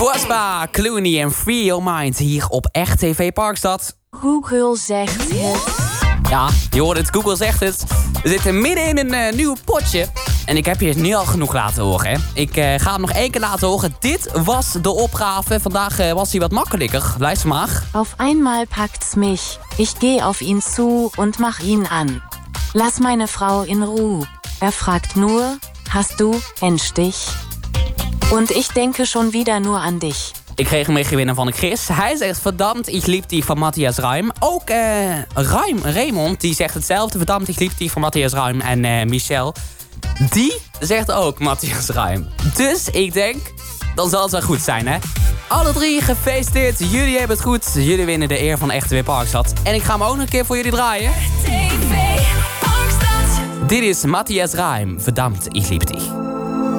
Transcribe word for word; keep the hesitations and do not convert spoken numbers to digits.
Waspa, Clooney en Free Your Mind hier op Echt T V Parkstad. Google zegt het. Ja, je hoort het, Google zegt het. We zitten midden in een uh, nieuw potje. En ik heb je nu al genoeg laten horen, hè. Ik uh, ga hem nog één keer laten horen. Dit was de opgave. Vandaag uh, was hij wat makkelijker. Luister maar. Auf einmal packt's mich. Ich geh auf ihn zu und mach ihn an. Lass meine Frau in Ruhe. Er fragt nur, hast du einen Stich? Und ich denke schon wieder nur an dich. Ik kreeg hem meegewinnen van Chris. Hij zegt verdammt, ik liep die van Matthias Ruim. Ook uh, Ruim, Raymond, die zegt hetzelfde. Verdammt, ik liep die van Matthias Ruim. En uh, Michel, die zegt ook Matthias Ruim. Dus ik denk, dan zal het wel goed zijn, hè? Alle drie gefeliciteerd. Jullie hebben het goed. Jullie winnen de eer van Echt T V Parkstad. En ik ga hem ook nog een keer voor jullie draaien. T V Parkstad. Dit is Matthias Ruim. Verdammt, ik liep die.